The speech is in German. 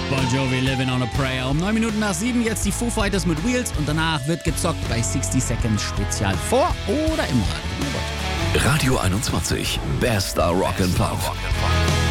Bon Jovi, Living on a Prayer. Um 9 Minuten nach 7 jetzt die Foo Fighters mit Wheels und danach wird gezockt bei 60 Seconds Spezial vor oder im Radio. Radio 21, bester Rock'n'Pop.